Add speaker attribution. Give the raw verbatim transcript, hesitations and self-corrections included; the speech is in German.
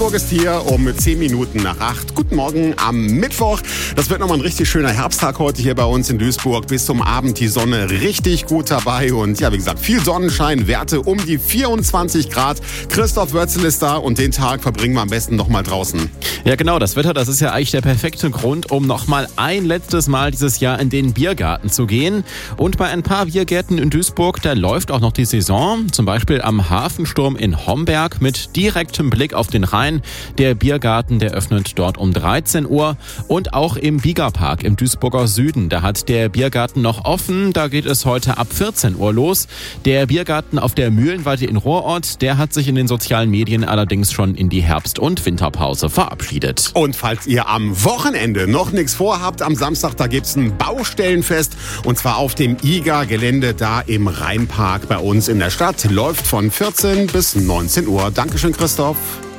Speaker 1: Duisburg ist hier um zehn Minuten nach acht. Guten Morgen am Mittwoch. Das wird nochmal ein richtig schöner Herbsttag heute hier bei uns in Duisburg. Bis zum Abend die Sonne richtig gut dabei. Und ja, wie gesagt, viel Sonnenschein, Werte um die vierundzwanzig Grad. Christoph Wörzel ist da und den Tag verbringen wir am besten nochmal draußen.
Speaker 2: Ja genau, das Wetter, das ist ja eigentlich der perfekte Grund, um nochmal ein letztes Mal dieses Jahr in den Biergarten zu gehen. Und bei ein paar Biergärten in Duisburg, da läuft auch noch die Saison. Zum Beispiel am Hafensturm in Homberg mit direktem Blick auf den Rhein. Der Biergarten, der öffnet dort um dreizehn Uhr. Und auch im Biegerpark im Duisburger Süden, da hat der Biergarten noch offen. Da geht es heute ab vierzehn Uhr los. Der Biergarten auf der Mühlenweide in Rohrort, der hat sich in den sozialen Medien allerdings schon in die Herbst- und Winterpause verabschiedet.
Speaker 1: Und falls ihr am Wochenende noch nichts vorhabt, am Samstag, da gibt's ein Baustellenfest. Und zwar auf dem I G A-Gelände da im Rheinpark bei uns in der Stadt. Läuft von vierzehn bis neunzehn Uhr. Dankeschön, Christoph.